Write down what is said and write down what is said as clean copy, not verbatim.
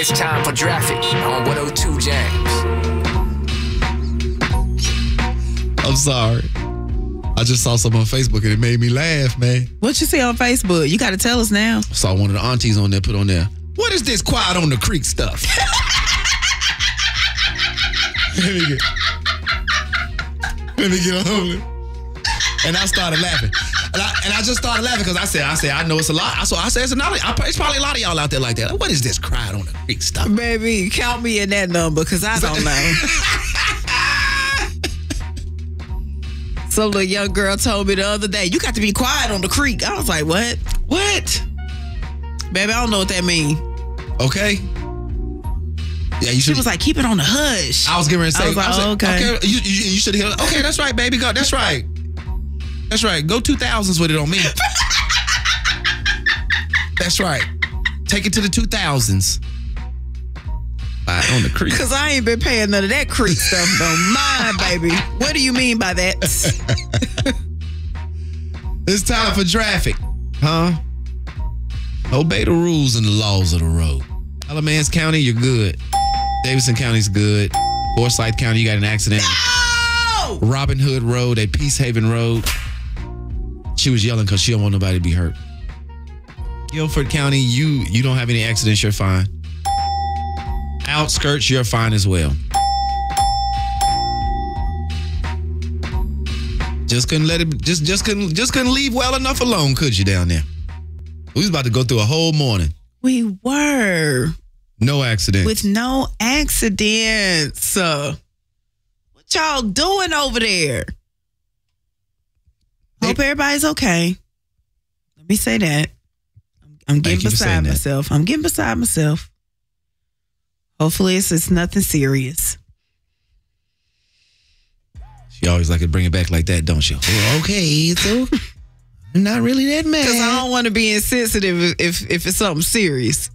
It's time for Traffic on 102 James. I'm sorry. I just saw something on Facebook and it made me laugh, man. What you see on Facebook? You got to tell us now. Saw one of the aunties on there put on there. What is this quiet on the creek stuff? Let me get on it. And I started laughing. And I just started laughing because I said, I know it's a lot. I said, it's probably a lot of y'all out there like that. What is this quiet on the creek stuff? Baby, count me in that number because I don't know. Some little young girl told me the other day, you got to be quiet on the creek. I was like, what? What? Baby, I don't know what that means. Okay. Yeah, you should. She was like, keep it on the hush. I was getting ready to say, okay. You should hear. Okay, that's right, baby. Go. That's right. That's right. Go 2000s with it on me. That's right. Take it to the 2000s. On the creek. Because I ain't been paying none of that creek stuff. Don't mind, baby. What do you mean by that? It's time for traffic. Huh? Obey the rules and the laws of the road. Alamance County, you're good. Davidson County's good. Forsyth County, you got an accident. No! Robin Hood Road at Peace Haven Road. She was yelling because she don't want nobody to be hurt. Guilford County, you don't have any accidents, you're fine. Outskirts, you're fine as well. Just couldn't let it. Just couldn't leave well enough alone, could you, down there? We was about to go through a whole morning. We were. No accidents. With no accidents. What y'all doing over there? Hope everybody's okay. Let me say that. I'm getting beside myself. I'm getting beside myself. Hopefully it's nothing serious. She always like to bring it back like that, don't you? Well, okay, so I'm not really that mad. Because I don't want to be insensitive if it's something serious.